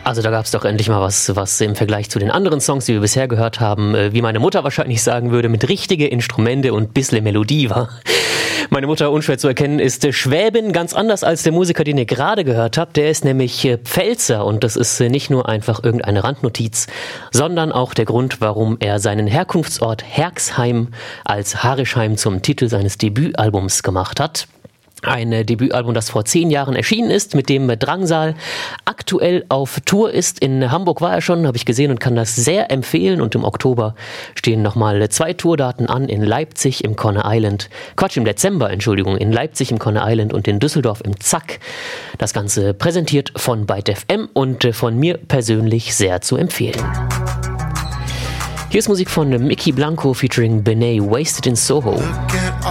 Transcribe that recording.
Also da gab es doch endlich mal was im Vergleich zu den anderen Songs, die wir bisher gehört haben, wie meine Mutter wahrscheinlich sagen würde, mit richtige Instrumente und bissle Melodie war. Meine Mutter, unschwer zu erkennen, ist Schwäbin, ganz anders als der Musiker, den ihr gerade gehört habt. Der ist nämlich Pfälzer und das ist nicht nur einfach irgendeine Randnotiz, sondern auch der Grund, warum er seinen Herkunftsort Herxheim als Harischheim zum Titel seines Debütalbums gemacht hat. Ein Debütalbum, das vor 10 Jahren erschienen ist, mit dem Drangsal aktuell auf Tour ist. In Hamburg war er schon, habe ich gesehen und kann das sehr empfehlen. Und im Oktober stehen nochmal 2 Tourdaten an in Leipzig im Conner Island. Im Dezember, in Leipzig im Conner Island und in Düsseldorf im Zack. Das Ganze präsentiert von Byte FM und von mir persönlich sehr zu empfehlen. Hier ist Musik von Mickey Blanco featuring Benet, Wasted in Soho.